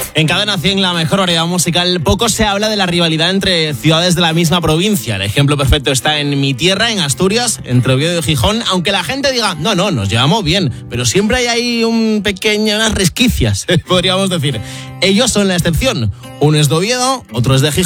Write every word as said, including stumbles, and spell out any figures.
En Cadena cien, la mejor variedad musical, poco se habla de la rivalidad entre ciudades de la misma provincia. El ejemplo perfecto está en mi tierra, en Asturias, entre Oviedo y Gijón, aunque la gente diga, no, no, nos llevamos bien, pero siempre hay ahí un pequeño, unas resquicias, podríamos decir. Ellos son la excepción. Uno es de Oviedo, otro es de Gijón.